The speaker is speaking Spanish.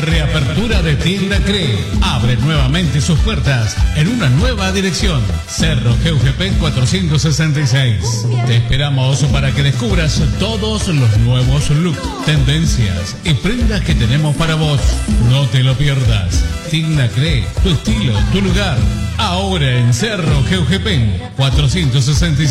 Reapertura de Tienda Cree. Abre nuevamente sus puertas en una nueva dirección. Cerro GUGP 466. Te esperamos para que descubras todos los nuevos looks, tendencias y prendas que tenemos para vos. No te lo pierdas. Tienda Cree, tu estilo, tu lugar. Ahora en Cerro GUGP 466.